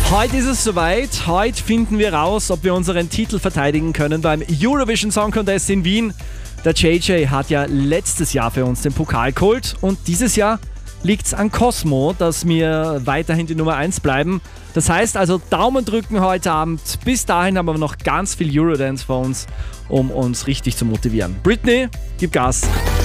Heute ist es soweit. Heute finden wir raus, ob wir unseren Titel verteidigen können beim Eurovision Song Contest in Wien. Der JJ hat ja letztes Jahr für uns den Pokal geholt und dieses Jahr liegt es an Cosmo, dass wir weiterhin die Nummer 1 bleiben. Das heißt also Daumen drücken heute Abend. Bis dahin haben wir noch ganz viel Eurodance vor uns, um uns richtig zu motivieren. Britney, gib Gas.